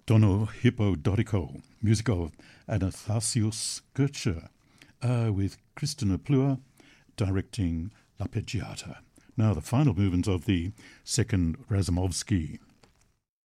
Dono Hippodorico, music of Athanasius Kircher, with Kristina Plua directing L'Arpeggiata. Now the final movement of the second Razumovsky